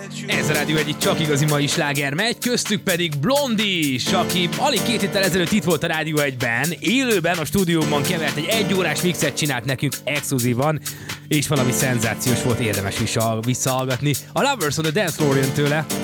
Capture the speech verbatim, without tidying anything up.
Ez a Rádió egyik csak igazi mai sláger megy, köztük pedig Blondie is, aki alig két héttel ezelőtt itt volt a Rádió egyben, élőben a stúdióban kevert, egy egyórás mixet csinált nekünk exkluzívan, és valami szenzációs volt, érdemes is visszahallgatni. A Lovers on the Dance Floor jön tőle.